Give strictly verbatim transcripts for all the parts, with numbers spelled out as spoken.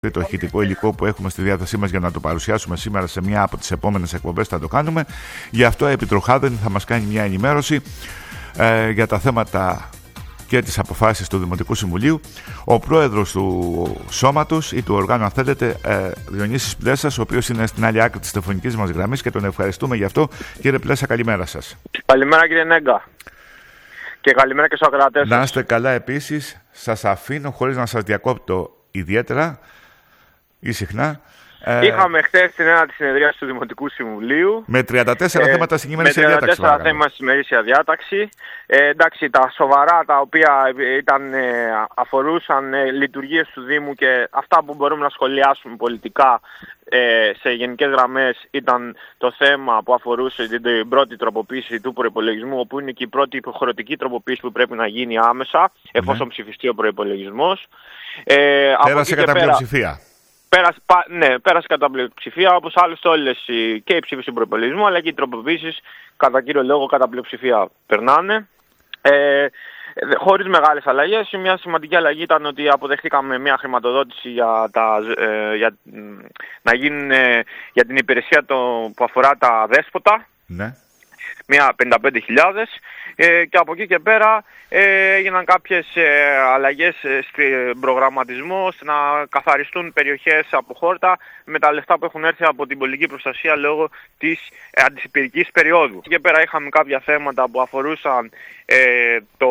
Το ηχητικό υλικό που έχουμε στη διάθεσή μας για να το παρουσιάσουμε σήμερα σε μια από τις επόμενες εκπομπές θα το κάνουμε. Γι' αυτό επί Τροχάδεν θα μας κάνει μια ενημέρωση ε, για τα θέματα και τις αποφάσεις του Δημοτικού Συμβουλίου ο πρόεδρος του σώματος ή του οργάνου, αν θέλετε, ε, Διονύσης Πλέσας, ο οποίος είναι στην άλλη άκρη της τηλεφωνικής μας γραμμής και τον ευχαριστούμε γι' αυτό. Κύριε Πλέσα, καλημέρα σας. Καλημέρα, κύριε Νέγκα. Και καλημέρα και στους ακροατές. Να είστε καλά επίσης. Σας αφήνω χωρίς να σας διακόπτω ιδιαίτερα ή συχνά. Είχαμε χθες την ένατη συνεδρίαση του Δημοτικού Συμβουλίου. Με τριάντα τέσσερα ε, θέματα στην ημερήσια διάταξη. Με τριάντα τέσσερα θέματα στην ημερήσια διάταξη. Ε, εντάξει, τα σοβαρά τα οποία ήταν, ε, αφορούσαν ε, λειτουργίες του Δήμου και αυτά που μπορούμε να σχολιάσουμε πολιτικά ε, σε γενικές γραμμές ήταν το θέμα που αφορούσε την, την πρώτη τροποποίηση του προϋπολογισμού, όπου είναι και η πρώτη υποχρεωτική τροποποίηση που πρέπει να γίνει άμεσα, εφόσον ναι. ψηφιστεί ο προϋπολογισμός. Ε, Πέρασε κατά πλειοψηφία. Πέρασε, ναι, πέρασε κατά πλειοψηφία, όπως άλλωστε όλες και οι ψήφοι του προϋπολογισμού, αλλά και οι τροποποίησεις κατά κύριο λόγο κατά πλειοψηφία περνάνε. Ε, χωρίς μεγάλες αλλαγές. Μια σημαντική αλλαγή ήταν ότι αποδεχτήκαμε μια χρηματοδότηση για, τα, ε, για, να γίνουν, ε, για την υπηρεσία το, που αφορά τα δέσποτα. Ναι. Μια πενήντα πέντε χιλιάδες ε, και από εκεί και πέρα ε, έγιναν κάποιες ε, αλλαγές στην προγραμματισμό ώστε να καθαριστούν περιοχές από χόρτα με τα λεφτά που έχουν έρθει από την πολιτική προστασία λόγω της ε, αντισυπηρικής περίοδου. Και πέρα είχαμε κάποια θέματα που αφορούσαν ε, το...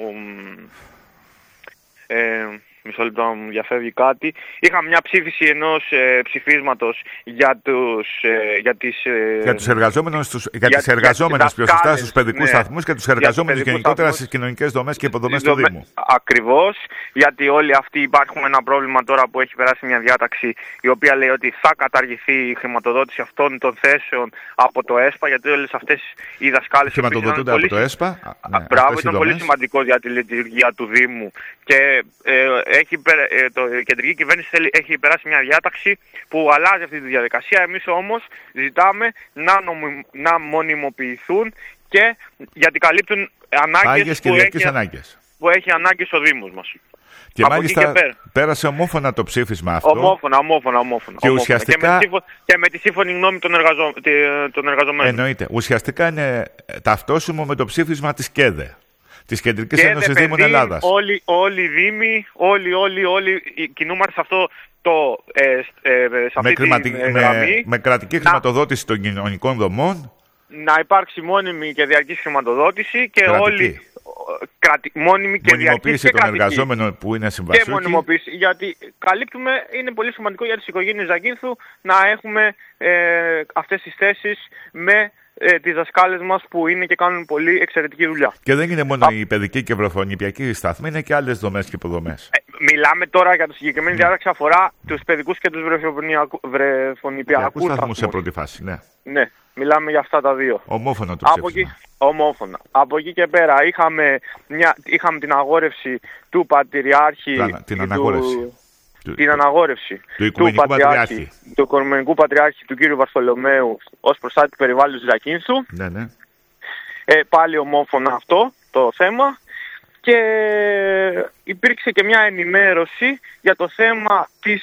Ε, μισό λεπτό να μου διαφεύγει κάτι. Είχαμε μια ψήφιση ενός ε, ψηφίσματος για τους, ε, για τις, ε, για τους εργαζόμενους, τους, για, για τις εργαζόμενες πλειοστικά στους παιδικούς ναι, σταθμούς και τους εργαζόμενους γενικότερα στις κοινωνικές δομές και υποδομές του Δήμου. Ακριβώς, γιατί όλοι αυτοί υπάρχουν ένα πρόβλημα τώρα που έχει περάσει μια διάταξη η οποία λέει ότι θα καταργηθεί η χρηματοδότηση αυτών των θέσεων από το ΕΣΠΑ, γιατί όλες αυτές οι δασκάλες χρηματοδοτούνται από το ΕΣΠΑ. Μπράβο, ήταν πολύ σημαντικό για τη λειτουργία του Δήμου και ε, έχει, το, η κεντρική κυβέρνηση θέλει, έχει περάσει μια διάταξη που αλλάζει αυτή τη διαδικασία. Εμείς όμως ζητάμε να, νομι, να μονιμοποιηθούν και γιατί καλύπτουν ανάγκες που, έχει, ανάγκες που έχει ανάγκες ο Δήμος μας. Και από μάλιστα και πέρασε ομόφωνα το ψήφισμα αυτό. Ομόφωνα, ομόφωνα, ομόφωνα. Και, ομόφωνα. Ουσιαστικά... και, με σύμφω... και με τη σύμφωνη γνώμη των, εργαζο... των εργαζομένων. Εννοείται. Ουσιαστικά είναι ταυτόσιμο με το ψήφισμα της ΚΕΔΕ, της Κεντρικής Ένωσης Δήμων Ελλάδας. Όλοι, όλοι οι Δήμοι, όλοι, όλοι, όλοι κινούμαστε σε αυτό το ε, ε, σε αυτή με, κρηματι... τη γραμμή. Με, με κρατική χρηματοδότηση να... των κοινωνικών δομών. Να υπάρξει μόνιμη και διαρκής χρηματοδότηση και κρατική. όλοι κρατη... μόνιμη και διαρκής και των κρατική. εργαζόμενων που είναι συμβασιούχοι. Και μονιμοποίηση, γιατί καλύπτουμε, είναι πολύ σημαντικό για τις οικογένειες Ζακίνθου να έχουμε ε, αυτές τις θέσεις με Ε, τις δασκάλες μας που είναι και κάνουν πολύ εξαιρετική δουλειά. Και δεν είναι μόνο Α... η παιδική και βρεφονιπιακή σταθμή, είναι και άλλες δομές και υποδομές. Ε, μιλάμε τώρα για το συγκεκριμένη ναι. διάταξη αφορά τους παιδικούς και τους βρεφονιπιακούς σταθμούς σε πρώτη φάση. Ναι. ναι, μιλάμε για αυτά τα δύο. Ομόφωνα το Από εκεί, ομόφωνα. Από εκεί και πέρα είχαμε, μια, είχαμε την αγόρευση του Πατριάρχη. Πλάνα, την αναγόρευση. Του... την αναγόρευση του Οικουμενικού του Πατριάρχη, Πατριάρχη. του Οικουμενικού Πατριάρχη του κ. Βαρθολομαίου ως προστάτη του περιβάλλοντος Ζακίνθου. Ναι, ναι. Ε, πάλι ομόφωνα αυτό το θέμα. Και υπήρξε και μια ενημέρωση για το θέμα της,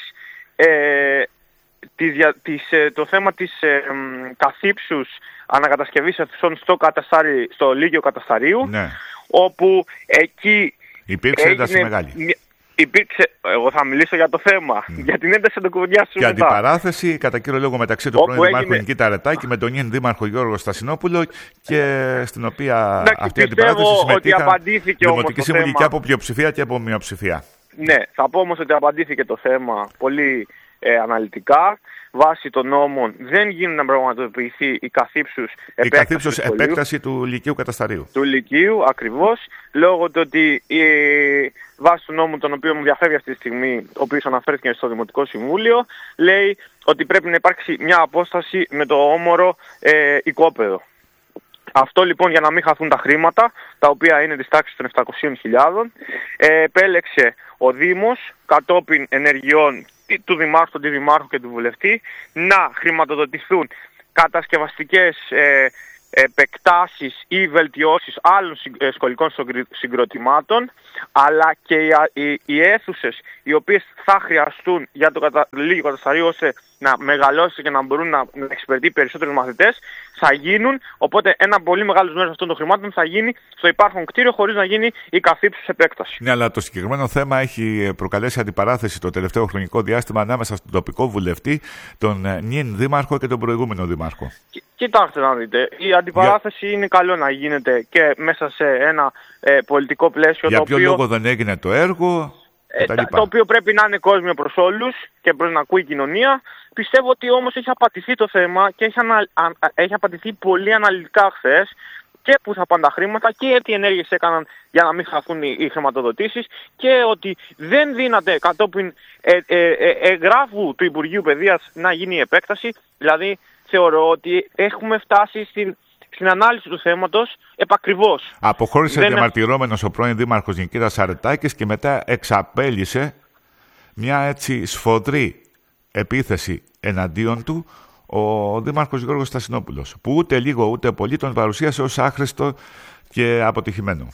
ε, της, της, ε, το θέμα της ε, ε, καθύψους ανακατασκευής ευθυσών στο, καταστάρι, στο Λύκειο Κατασταρίου, ναι. όπου εκεί υπήρξε ένταση μεγάλη. Υπήρξε, εγώ θα μιλήσω για το θέμα, mm. για την ένταση των κουβεντιάσεων. Και αντιπαράθεση, κατά κύριο λόγο, μεταξύ του πρώην έγινε... Δημάρχου Νικήτα Αρετάκη με τον νυν Δήμαρχο Γιώργο Στασινόπουλο, και στην οποία Εντάξει, αυτή η αντιπαράθεση συμμετείχαν Δημοτική Συμβουλή και από πλειοψηφία και από μειοψηφία. Ναι, θα πω όμως ότι απαντήθηκε το θέμα πολύ ε, αναλυτικά. Βάσει των νόμων δεν γίνεται να πραγματοποιηθεί η καθύψους επέκταση, η καθύψους επέκταση του Λυκείου Κατασταρίου. Του Λυκείου, ακριβώς, λόγω του ότι η βάση του νόμου, τον οποίο μου διαφεύγει αυτή τη στιγμή, ο οποίος αναφέρθηκε στο Δημοτικό Συμβούλιο, λέει ότι πρέπει να υπάρξει μια απόσταση με το όμορο ε, οικόπεδο. Αυτό λοιπόν για να μην χαθούν τα χρήματα, τα οποία είναι της τάξης των επτακόσιες χιλιάδες, ε, επέλεξε ο Δήμος κατόπιν ενεργειών του Δημάρχου, του Αντιδημάρχου και του Βουλευτή να χρηματοδοτηθούν κατασκευαστικές ε, επεκτάσεις ή βελτιώσεις άλλων σχολικών συγκροτημάτων, αλλά και οι, οι, οι αίθουσες οι οποίες θα χρειαστούν για το λίγο κατασταρίο ώστε να μεγαλώσει και να μπορούν να, να εξυπηρετεί περισσότερους μαθητές, θα γίνουν. Οπότε ένα πολύ μεγάλο μέρος αυτών των χρημάτων θα γίνει στο υπάρχον κτίριο χωρίς να γίνει η καθύψους επέκταση. Ναι, αλλά το συγκεκριμένο θέμα έχει προκαλέσει αντιπαράθεση το τελευταίο χρονικό διάστημα ανάμεσα στον τοπικό βουλευτή, τον νυν δήμαρχο και τον προηγούμενο δήμαρχο. Κοιτάξτε να δείτε, η αντιπαράθεση Για... είναι καλό να γίνεται και μέσα σε ένα ε, πολιτικό πλαίσιο. Για το ποιο οποίο... λόγο δεν έγινε το έργο, ε, το οποίο πρέπει να είναι κόσμιο προς όλους και προς να ακούει η κοινωνία. Πιστεύω ότι όμως έχει απατηθεί το θέμα και έχει, ανα... έχει απατηθεί πολύ αναλυτικά χθες, και που θα πάνε τα χρήματα και τι ενέργειες έκαναν για να μην χαθούν οι, οι χρηματοδοτήσεις, και ότι δεν δύναται κατόπιν ε, ε, ε, εγγράφου του Υπουργείου Παιδείας να γίνει η επέκταση. Δηλαδή θεωρώ ότι έχουμε φτάσει στην, στην ανάλυση του θέματος επακριβώς. Αποχώρησε δεν... διαμαρτυρόμενος ο πρώην δήμαρχος Νικήτας Αρετάκης και μετά εξαπέλυσε μια έτσι σφοδρή επίθεση εναντίον του ο δήμαρχος Γιώργος Στασινόπουλος, που ούτε λίγο ούτε πολύ τον παρουσίασε ως άχρηστο και αποτυχημένο.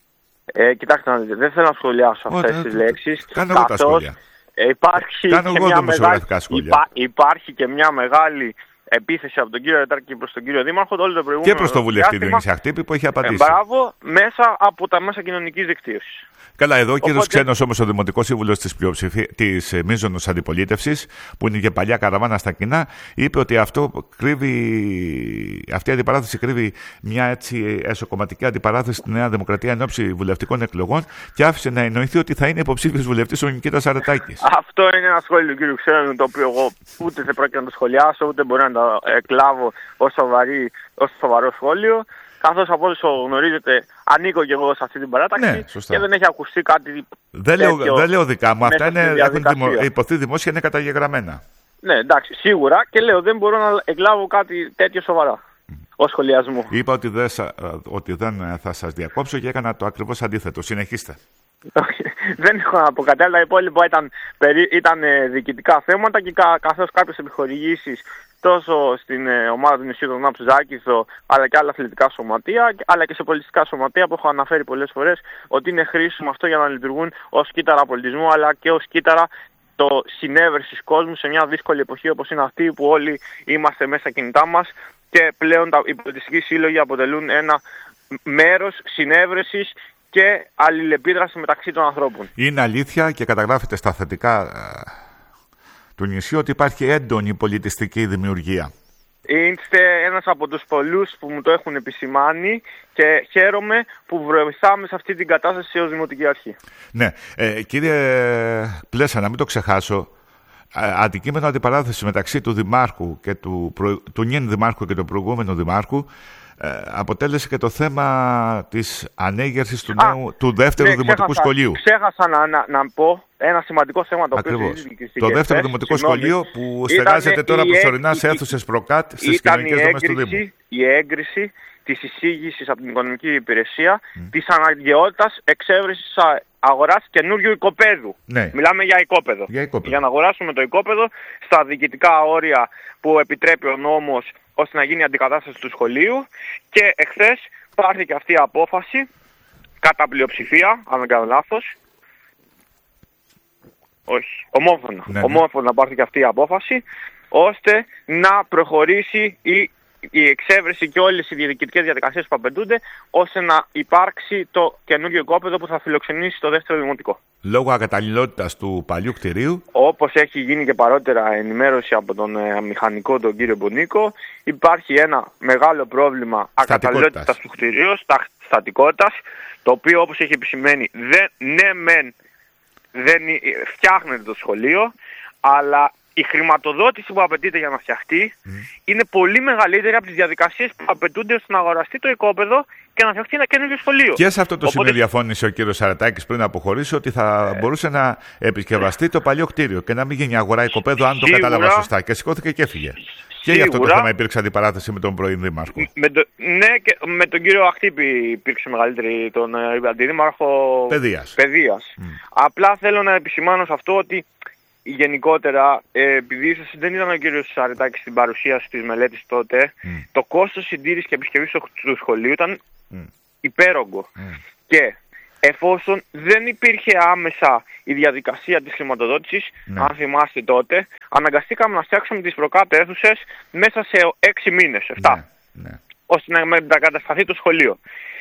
Ε, κοιτάξτε να δείτε, δεν θέλω να σχολιάσω αυτές Ω, τις λέξεις. Κάνω εγώ τα σχόλια. Υπάρχει, Κάνω και εγώ μια μεγάλη, υπά, υπάρχει και μια μεγάλη επίθεση από τον κύριο Αρετάκη προς τον κύριο Δήμαρχο όλο το προηγούμενο και προς τον βουλευτή του Νησιαχτύπη που έχει απαντήσει. Ε, μπράβο, μέσα από τα μέσα κοινωνικής δικτύωσης. Καλά, εδώ ο κύριος Οπότε... Ξένος όμως, ο δημοτικός σύμβουλος της, πλειοψηφι... της μείζωνος αντιπολίτευσης, που είναι και παλιά καραβάνα στα κοινά, είπε ότι αυτό κρύβει... αυτή η αντιπαράθεση κρύβει μια έτσι εσωκομματική αντιπαράθεση στη Νέα Δημοκρατία εν ώψη βουλευτικών εκλογών και άφησε να εννοηθεί ότι θα είναι υποψήφιος βουλευτής ο Νικήτας Αρετάκης. Αυτό είναι ένα σχόλιο του κ. Ξένου, το οποίο εγώ ούτε δεν πρόκειται να το σχολιάσω, ούτε μπορώ να το εκλάβω ως, σοβαρή, ως σοβαρό σχόλιο. Καθώς από όσο γνωρίζετε, ανήκω και εγώ σε αυτή την παράταξη, ναι, και δεν έχει ακουστεί κάτι. Δεν λέω, δεν λέω δικά μου. Αυτά είναι, έχουν δημο, υποθεί δημόσια, είναι καταγεγραμμένα. Ναι, εντάξει, σίγουρα, και λέω δεν μπορώ να εκλάβω κάτι τέτοιο σοβαρά mm. ως σχολιασμό. Είπα ότι δεν, ότι δεν θα σας διακόψω και έκανα το ακριβώς αντίθετο. Συνεχίστε. Δεν έχω να πω κάτι άλλο. Τα υπόλοιπα ήταν, ήταν διοικητικά θέματα και κα, καθώς κάποιες επιχορηγήσεις τόσο στην ε, ομάδα του νησιού των Ψουζάκηθο, αλλά και άλλα αθλητικά σωματεία, αλλά και σε πολιτιστικά σωματεία που έχω αναφέρει πολλές φορές ότι είναι χρήσιμο αυτό για να λειτουργούν ως κύτταρα πολιτισμού, αλλά και ως κύτταρα το συνέβρεσης κόσμου σε μια δύσκολη εποχή όπως είναι αυτή που όλοι είμαστε μέσα κινητά μας και πλέον τα, οι πολιτιστικοί σύλλογοι αποτελούν ένα μέρος συνέβρεσης και αλληλεπίδραση μεταξύ των ανθρώπων. Είναι αλήθεια και καταγράφεται στα θετικά του νησιού ότι υπάρχει έντονη πολιτιστική δημιουργία. Είστε ένας από τους πολλούς που μου το έχουν επισημάνει και χαίρομαι που βοηθάμε σε αυτή την κατάσταση ως Δημοτική Αρχή. Ναι, ε, κύριε Πλέσα, να μην το ξεχάσω, αντικείμενο αντιπαράθεση μεταξύ του Δημάρχου και του, προ... του νυν Δημάρχου και του προηγούμενου Δημάρχου ε, αποτέλεσε και το θέμα της ανέγερσης του, νέου, του δεύτερου ναι, δημοτικού ξέχασα, σχολείου. Ξέχασα να, να, να πω ένα σημαντικό θέμα το οποίο συζητήθηκε. Το δεύτερο θες, δημοτικό συγνώμη, σχολείο που στεγάζεται τώρα προσωρινά σε αίθουσες προκάτ στις κοινωνικές δομές του Δήμου. Η έγκριση της εισήγησης από την Οικονομική Υπηρεσία mm. της αναγκαιότητας εξέβρεσης αγοράς καινούριου οικοπαίδου. Ναι. Μιλάμε για οικόπεδο. Για, οικόπεδο. για να αγοράσουμε το οικόπεδο στα διοικητικά όρια που επιτρέπει ο νόμος ώστε να γίνει η αντικατάσταση του σχολείου, και εχθές πάρθηκε αυτή η απόφαση κατά πλειοψηφία, αν δεν κάνω λάθος. Όχι, ομόφωνα. Ναι, ναι. Ομόφωνα πάρθηκε αυτή η απόφαση ώστε να προχωρήσει η η εξέβρεση και όλες οι διοικητικές διαδικασίες που απαιτούνται ώστε να υπάρξει το καινούργιο οικόπεδο που θα φιλοξενήσει το δεύτερο δημοτικό. Λόγω ακαταλληλότητας του παλιού κτηρίου. Όπως έχει γίνει και παρότερα ενημέρωση από τον ε, μηχανικό τον κύριο Μπονίκο, υπάρχει ένα μεγάλο πρόβλημα ακαταλληλότητας του κτηρίου, στα, στατικότητας, το οποίο όπως έχει επισημαίνει δεν, ναι μεν δεν φτιάχνεται το σχολείο, αλλά η χρηματοδότηση που απαιτείται για να φτιαχτεί mm. είναι πολύ μεγαλύτερη από τις διαδικασίες που απαιτούνται ώστε να αγοραστεί το οικόπεδο και να φτιαχτεί ένα καινούργιο σχολείο. Και σε αυτό το Οπότε... σημείο διαφώνησε ο κύριος Αρετάκης πριν αποχωρήσει ότι θα ε... μπορούσε να επισκευαστεί το παλιό κτίριο και να μην γίνει αγορά οικοπαίδου, αν Σίγουρα... το κατάλαβα σωστά. Και σηκώθηκε και έφυγε. Σίγουρα... Και για αυτό το θέμα υπήρξε αντιπαράθεση με τον πρώην Δήμαρχο. Με το... Ναι, και με τον κύριο Αχτύπη υπήρξε μεγαλύτερη, τον αντιδήμαρχο Παιδείας. Παιδείας. Mm. Απλά θέλω να επισημάνω σε αυτό ότι γενικότερα, ε, επειδή ίσως δεν ήταν ο κύριος Αρετάκης στην παρουσίαση της μελέτης τότε, mm. το κόστος συντήρησης και επισκευής του σχολείου ήταν mm. υπέρογκο. Mm. Και εφόσον δεν υπήρχε άμεσα η διαδικασία της χρηματοδότησης, mm. αν θυμάστε τότε, αναγκαστήκαμε να φτιάξουμε τις προκάτω αίθουσες μέσα σε έξι μήνες, εφτά, mm. Mm. ώστε να μετακατασταθεί το σχολείο.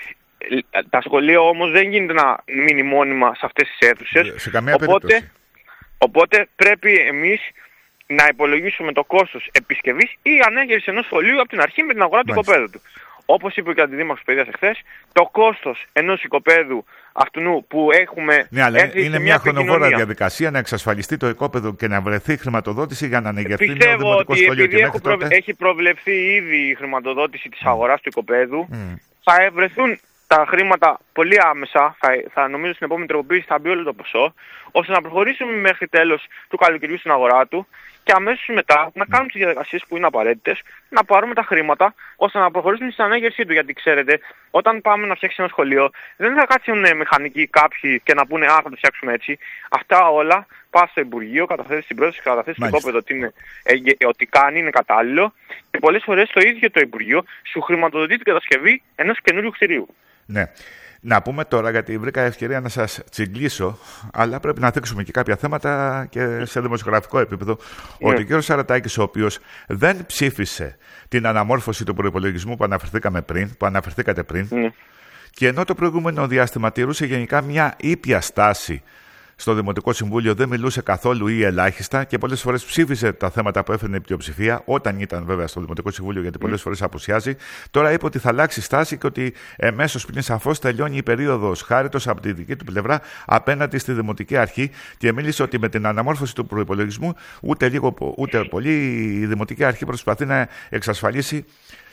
Τα σχολεία όμως δεν γίνεται να μείνει μόνιμα σε αυτές τις αίθουσες, σε καμία οπότε, περίπτωση. οπότε πρέπει εμείς να υπολογίσουμε το κόστος επισκευής ή ανέγερσης ενός σχολείου από την αρχή με την αγορά του οικοπαίδου του. Όπως είπε και ο Αντιδήμαρχος Παιδείας εχθές, το κόστος ενός οικοπαίδου αυτού που έχουμε... Ναι, αλλά είναι μια, μια χρονοβόρα διαδικασία να εξασφαλιστεί το οικόπεδο και να βρεθεί χρηματοδότηση για να ανεγερθεί ένα δημοτικό σχολείο. Πιστεύω ότι προβε... τότε... έχει προβλεφθεί ήδη η χρηματοδότηση της αγοράς mm. του οικοπαίδου, mm. θα ευρεθούν τα χρήματα πολύ άμεσα, θα, θα νομίζω στην επόμενη τροποποίηση θα μπει όλο το ποσό, ώστε να προχωρήσουμε μέχρι τέλος του καλοκαιριού στην αγορά του και αμέσως μετά να κάνουμε τις διαδικασίες που είναι απαραίτητες, να πάρουμε τα χρήματα ώστε να προχωρήσουμε στην ανέγερσή του. Γιατί ξέρετε, όταν πάμε να φτιάξουμε ένα σχολείο, δεν θα κάτσουν μηχανικοί κάποιοι και να πούνε «Α, θα το φτιάξουμε έτσι». Αυτά όλα πας στο Υπουργείο, καταθέτεις την πρόταση, καταθέτεις το οικόπεδο ότι, είναι, ε, ότι κάνει, είναι κατάλληλο και πολλές φορές το ίδιο το Υπουργείο σου χρηματοδοτεί την κατασκευή ενός καινούριου κτηρίου. Ναι. Να πούμε τώρα, γιατί βρήκα ευκαιρία να σας τσιγκλίσω, αλλά πρέπει να δείξουμε και κάποια θέματα και σε δημοσιογραφικό επίπεδο, ναι. ότι ο κ. Σαρατάκης, ο οποίος δεν ψήφισε την αναμόρφωση του προϋπολογισμού που αναφερθήκαμε πριν, που αναφερθήκατε πριν, ναι. και ενώ το προηγούμενο διάστημα τηρούσε γενικά μια ήπια στάση στο Δημοτικό Συμβούλιο, δεν μιλούσε καθόλου ή ελάχιστα και πολλές φορές ψήφισε τα θέματα που έφερνε η πλειοψηφία, όταν ήταν βέβαια στο Δημοτικό Συμβούλιο, γιατί πολλές φορές απουσιάζει. Τώρα είπε ότι θα αλλάξει στάση και ότι εμέσως πριν σαφώς τελειώνει η περίοδος χάριτος από τη δική του πλευρά απέναντι στη Δημοτική Αρχή και μίλησε ότι με την αναμόρφωση του προϋπολογισμού ούτε λίγο ούτε πολύ η Δημοτική Αρχή προσπαθεί να εξασφαλίσει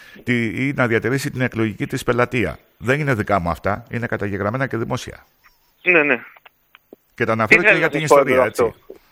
ή να διατηρήσει την εκλογική της πελατεία. Δεν είναι δικά μου αυτά, είναι καταγεγραμμένα και δημόσια. Ναι, ναι. Και τα αναφέρω και για την ιστορία, έτσι.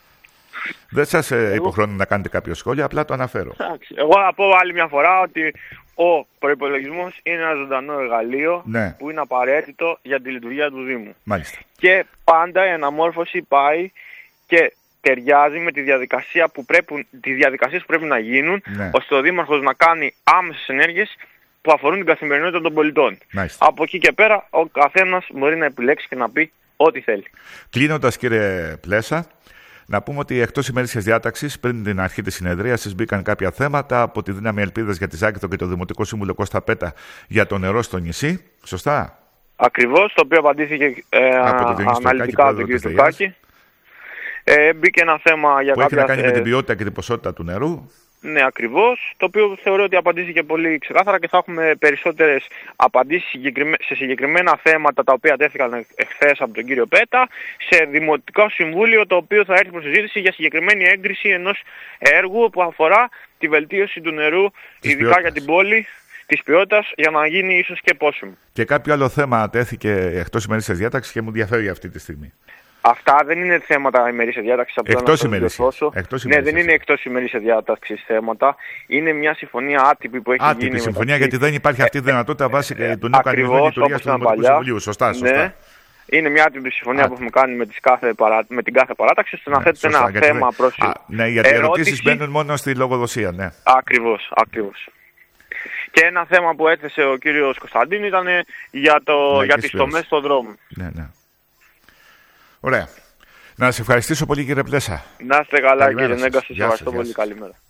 Δεν σας ε, υποχρεώνω να κάνετε κάποιο σχόλιο, απλά το αναφέρω. Εγώ θα πω άλλη μια φορά ότι ο προϋπολογισμός είναι ένα ζωντανό εργαλείο, ναι. που είναι απαραίτητο για τη λειτουργία του Δήμου. Μάλιστα. Και πάντα η αναμόρφωση πάει και ταιριάζει με τη διαδικασία που πρέπει, τις διαδικασίες που πρέπει να γίνουν, ναι. ώστε ο Δήμαρχος να κάνει άμεσες ενέργειες που αφορούν την καθημερινότητα των πολιτών. Μάλιστα. Από εκεί και πέρα ο καθένας μπορεί να επιλέξει και να πει ό,τι θέλει. Κλείνοντας, κύριε Πλέσα, να πούμε ότι εκτός ημερήσιας διάταξης, πριν την αρχή της συνεδρίασης, μπήκαν κάποια θέματα από τη δύναμη ελπίδας για τη Ζάκηθο και το Δημοτικό Σύμβουλο Κώστα Πέτα για το νερό στο νησί. Σωστά. Ακριβώς, το οποίο απαντήθηκε ε, αναλυτικά από τον κ. Τουρκάκη. Ε, μπήκε ένα θέμα για που κάποια... έχει να κάνει ε... με την ποιότητα και την ποσότητα του νερού. Ναι, ακριβώς, το οποίο θεωρώ ότι απαντήθηκε πολύ ξεκάθαρα και θα έχουμε περισσότερες απαντήσεις σε συγκεκριμένα θέματα τα οποία τέθηκαν εχθές από τον κύριο Πέτα σε Δημοτικό Συμβούλιο, το οποίο θα έρθει προς συζήτηση για συγκεκριμένη έγκριση ενός έργου που αφορά τη βελτίωση του νερού, της ειδικά ποιότητας. Για την πόλη, της ποιότητας, για να γίνει ίσως και πόσιμο. Και κάποιο άλλο θέμα τέθηκε εκτός ημερήσιας διάταξης και μου διαφέρει αυτή τη στιγμή. Αυτά δεν είναι θέματα ημερήσια διάταξης. Εκτός ημερήσια. Ναι, δεν είναι εκτός ημερήσια διάταξης θέματα. Είναι μια συμφωνία άτυπη που έχει άτυπη γίνει. Άτυπη συμφωνία, γιατί δεν υπάρχει αυτή η δυνατότητα βάσει ε, του νέου κανονισμού λειτουργίας του Δημοτικού Συμβουλίου. Σωστά, σωστά. Ναι. Είναι μια άτυπη συμφωνία Α. που έχουμε κάνει με, τις κάθε παρά... με την κάθε παράταξη, ώστε να ναι, θέτετε ένα γιατί θέμα δεν... προς. Ναι, γιατί οι ερωτήσεις μπαίνουν μόνο στη λογοδοσία. Ναι. Ακριβώς, ακριβώς. Και ένα θέμα που έθεσε ο κύριος Κωνσταντίνου ήταν για, το... για τις τομές στον δρόμο. Ναι, ναι. Ωραία. Να σας ευχαριστήσω πολύ, κύριε Πλέσα. Να είστε καλά, κύριε Νέγκα. Σας ευχαριστώ πολύ. Καλημέρα.